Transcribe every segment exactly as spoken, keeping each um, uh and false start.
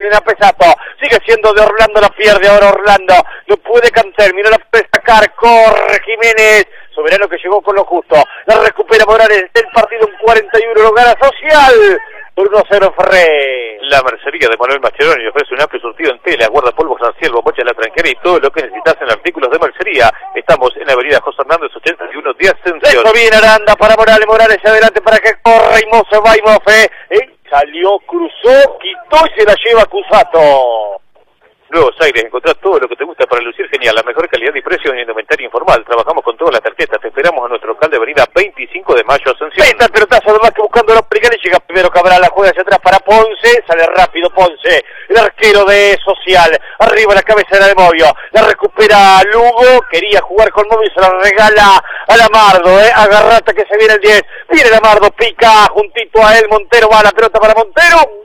tiene a Pesato, sigue siendo de Orlando, la pierde ahora Orlando, no puede Cantel, mira la puede sacar, corre Jiménez, Soberano que llegó con lo justo, la recupera Morales, el partido en cuarenta y uno, lo gana Social, por uno cero Ferré. La mercería de Manuel Mascheroni ofrece un amplio surtido en tela, guardapolvos, arciel, bombocha, la tranquera y todo lo que necesitas en artículos de mercería. Estamos en la avenida José Hernández ochenta y uno de Ascensión. Eso viene Aranda para Morales, Morales adelante para que corra y Mozo va y Mofe. Eh, salió, cruzó, quitó y se la lleva Cusato. Nuevos Aires, encontrar todo lo que te gusta para lucir genial, la mejor calidad y precio en indumentaria informal. Trabajamos con todas las tarjetas, te esperamos a nuestro local de avenida veinticinco de mayo, Ascensión. Meta el pelotazo, además que buscando los pericales, llega primero Cabral, la juega hacia atrás para Ponce, sale rápido Ponce, el arquero de Social, arriba la cabeza de Movio, la recupera Lugo, quería jugar con Movio, se la regala a Lamardo, eh, agarrate que se viene el diez, viene Lamardo, pica juntito a él, Montero va la pelota para Montero.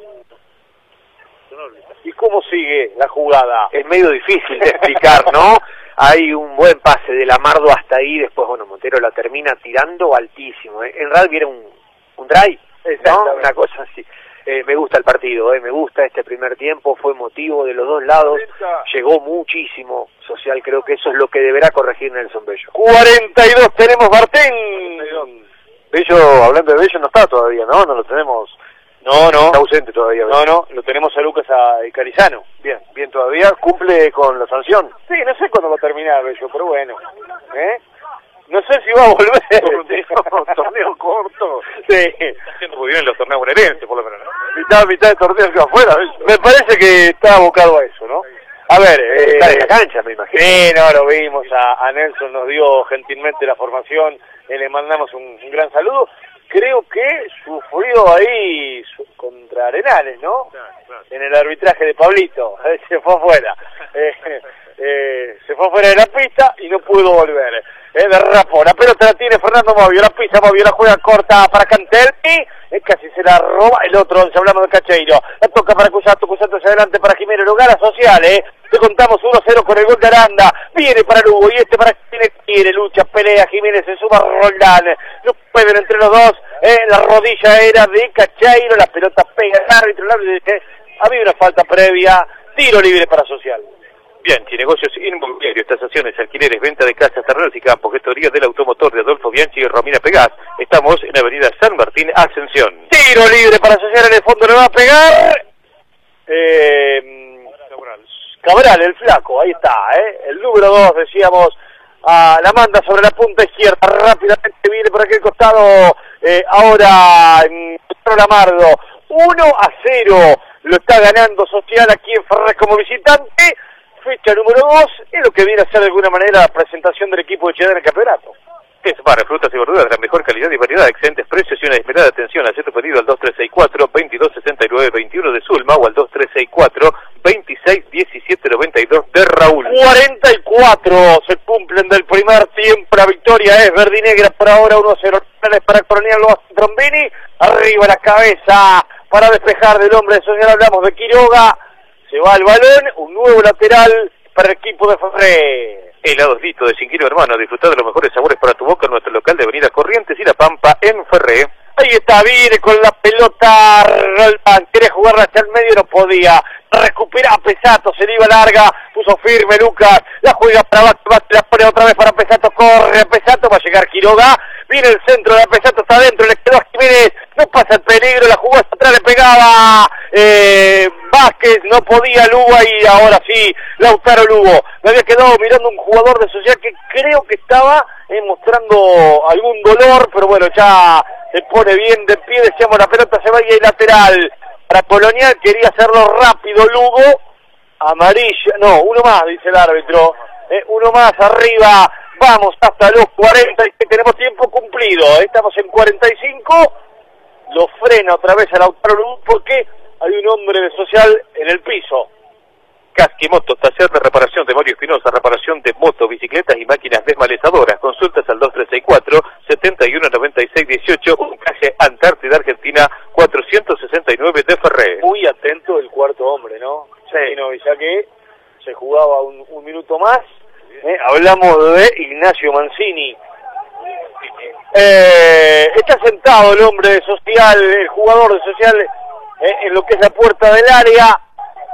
¿Y cómo sigue la jugada? Es medio difícil de explicar, ¿no? Hay un buen pase de Lamardo hasta ahí, después, bueno, Montero la termina tirando altísimo. ¿eh? En rugby era un, un drive, ¿no? Una cosa así. Eh, me gusta el partido, eh, me gusta este primer tiempo, fue emotivo de los dos lados, llegó muchísimo Social, creo que eso es lo que deberá corregir Nelson Bello. cuarenta y dos tenemos Martín. Bello, hablando de Bello, no está todavía, ¿no? No lo tenemos... No, no. Está ausente todavía. No, no, lo tenemos a Lucas a Carizano. Bien, bien todavía, cumple con la sanción. Sí, no sé cuándo va a terminar, Bello, pero bueno. ¿Eh? No sé si va a volver. Torneo, torneo corto. Sí. Está haciendo muy bien en los torneos bonaerenses, por lo menos, ¿no? Mitad, mitad de torneo que afuera, Bello. Me parece que está abocado a eso, ¿no? A ver, eh, está en la cancha, me imagino. Sí, no, lo vimos, a, a Nelson nos dio gentilmente la formación, eh, le mandamos un, un gran saludo. Creo que sufrió ahí su, contra Arenales, ¿no? Claro, claro. En el arbitraje de Pablito, eh, se fue afuera. Eh, eh, se fue afuera de la pista y no pudo volver. Eh, derrapó, la pelota la tiene Fernando Movio, la pisa Movio, la juega corta para Cantel y eh, casi se la roba el otro, si hablamos de Cacheiro. La toca para Cusato, Cusato hacia adelante para Jiménez, lo gana Social, eh. Te contamos uno cero con el gol de Aranda, viene para Lugo y este para Jiménez, quiere, lucha, pelea, Jiménez se suma Roldán, no pueden entre los dos, eh, la rodilla era de Cacheiro, la pelota pega al árbitro, el árbitro dice, había una falta previa, tiro libre para Social. Bianchi, negocios inmobiliarios, tasaciones, alquileres, venta de casas, terrenos y campos, gestoría del automotor de Adolfo Bianchi y Romina Pegás. Estamos en avenida San Martín, Ascensión. Tiro libre para Social, en el fondo le va a pegar. Eh, Cabral. Cabral, el flaco, ahí está, ¿eh? El número dos, decíamos, a la manda sobre la punta izquierda, rápidamente viene por aquel costado, eh, ahora en Lamardo, uno a cero, lo está ganando Social aquí en Ferré como visitante. Fecha número dos, es lo que viene a ser de alguna manera la presentación del equipo de Chedar en el campeonato. Es para frutas y verduras de la mejor calidad y variedad, excelentes precios y una esperada atención. Haz tu pedido al dos tres seis cuatro, veintidós sesenta y nueve veintiuno de Zulma o al dos tres seis cuatro, veintiséis diecisiete noventa y dos de Raúl. cuarenta y cuatro se cumplen del primer tiempo, la victoria es verde y negra por ahora, uno a cero para Colonial Trombini, arriba la cabeza para despejar del hombre de Social, hablamos de Quiroga. Se va el balón, un nuevo lateral para el equipo de Ferré. Helados Lito de Cinquino Hermano, disfrutar de los mejores sabores para tu boca en nuestro local de avenida Corrientes y La Pampa en Ferré. Ahí está, viene con la pelota Roldán, quiere jugarla hacia el medio, no podía. Recupera a Pesato, se le iba larga, puso firme Lucas, la juega para abajo, la pone otra vez para Pesato, corre a Pesato, va a llegar Quiroga, viene el centro de Pesato, está adentro, le quedó a Jiménez, no pasa el peligro, la jugó hasta atrás, le pegaba eh, Vázquez, no podía Lugo y ahora sí, Lautaro Lugo. Me había quedado mirando un jugador de Social que creo que estaba eh, mostrando algún dolor, pero bueno, ya se pone bien de pie, decíamos la pelota se va y hay lateral. Para Colonial quería hacerlo rápido Lugo, amarilla, no, uno más dice el árbitro, eh, uno más arriba, vamos hasta los cuarenta y tenemos tiempo cumplido, eh, estamos en cuarenta y cinco, lo frena otra vez a Lautaro Lugo porque hay un hombre de Social en el piso. Casquimoto, taller de reparación de Mario Espinosa, reparación de motos, bicicletas y máquinas desmalezadoras. Consultas al dos tres seis cuatro, setenta y uno noventa y seis dieciocho, un calle Antártida, Argentina, cuatrocientos sesenta y nueve de Ferré. Muy atento el cuarto hombre, ¿no? Sí, no, ya que se jugaba un, un minuto más, ¿eh? Hablamos de Ignacio Mancini. Eh, está sentado el hombre de Social, el jugador de Social, eh, en lo que es la puerta del área.